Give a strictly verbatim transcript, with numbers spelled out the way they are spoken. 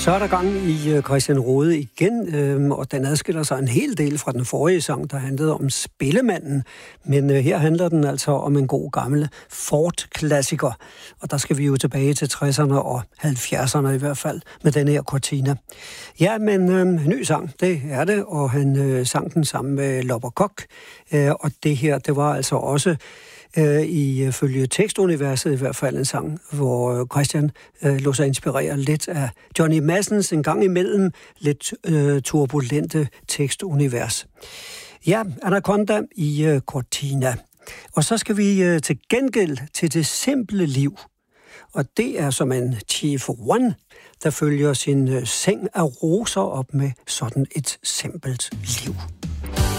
Så er der gang i Christian Rode igen, øh, og den adskiller sig en hel del fra den forrige sang, der handlede om Spillemanden. Men øh, her handler den altså om en god gammel Ford-klassiker. Og der skal vi jo tilbage til tresserne og halvfjerdserne i hvert fald med den her Cortina. Ja, men øh, ny sang, det er det, og han øh, sang den sammen med Lopper Kok. Øh, og det her, det var altså også i følge tekstuniverset i hvert fald en sang, hvor Christian øh, lå sig inspirere lidt af Johnny Madsens en gang imellem lidt øh, turbulente tekstunivers. Ja, Anaconda i øh, Cortina. Og så skal vi øh, til gengæld til det simple liv. Og det er som en Chief One, der følger sin øh, seng af roser op med sådan et simpelt liv.